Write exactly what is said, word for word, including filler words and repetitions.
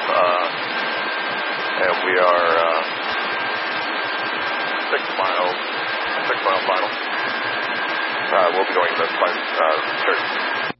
uh, and we are uh, six miles, six mile final. Uh, we'll be going to the uh, church.